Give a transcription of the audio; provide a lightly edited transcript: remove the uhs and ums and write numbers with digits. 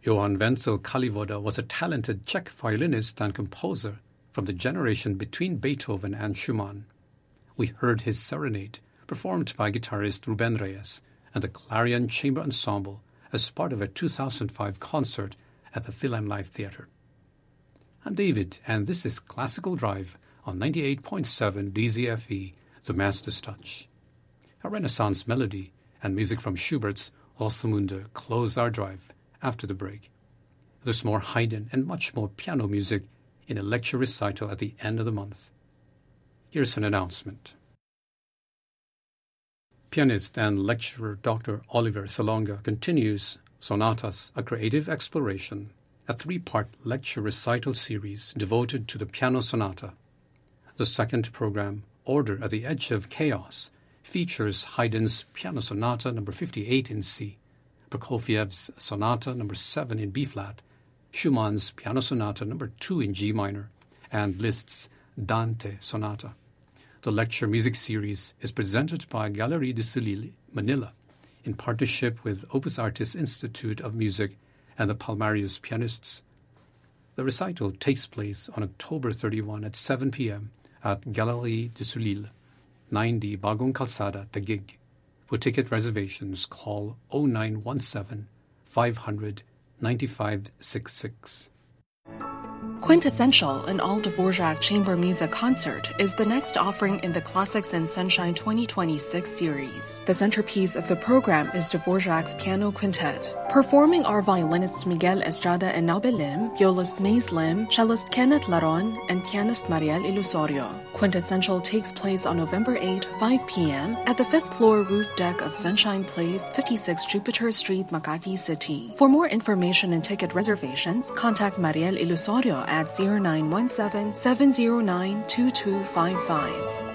Johann Wenzel Kalivoda was a talented Czech violinist and composer from the generation between Beethoven and Schumann. We heard his serenade, performed by guitarist Ruben Reyes and the Clarion Chamber Ensemble as part of a 2005 concert at the Wilhelm Live Theatre. I'm David, and this is Classical Drive on 98.7 DZFE, the Master's Touch. A Renaissance melody and music from Schubert's Rosamunde close our drive after the break. There's more Haydn and much more piano music in a lecture recital at the end of the month. Here's an announcement. Pianist and lecturer Dr. Oliver Salonga continues Sonatas, a Creative Exploration, a 3-part lecture recital series devoted to the piano sonata. The second program, Order at the Edge of Chaos, features Haydn's Piano Sonata No. 58 in C, Prokofiev's Sonata No. 7 in B-flat, Schumann's Piano Sonata No. 2 in G minor, and Liszt's Dante Sonata. The lecture music series is presented by Galerie de Soleil, Manila, in partnership with Opus Artis Institute of Music and the Palmarius Pianists. The recital takes place on October 31 at 7 p.m. at Galerie de Soleil, 90 Bagong Calzada, Taguig. For ticket reservations, call 0917 500 9566. Quintessential, an all Dvorak chamber music concert, is the next offering in the Classics and Sunshine 2026 series. The centerpiece of the program is Dvorak's Piano Quintet. Performing are violinists Miguel Estrada and Naube Lim, violist Maze Lim, cellist Kenneth Laron, and pianist Mariel Ilusorio. Quintessential takes place on November 8, 5 p.m. at the 5th floor roof deck of Sunshine Place, 56 Jupiter Street, Makati City. For more information and ticket reservations, contact Mariel Ilusorio at 0917-709-2255.